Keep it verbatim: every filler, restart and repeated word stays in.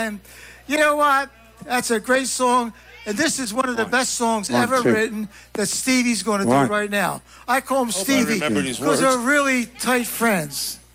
And you know what? That's a great song. And this is one of the best songs One, ever two. written that Stevie's going to do One. right now. I call him Hope I Stevie remember these because words. they're really tight friends.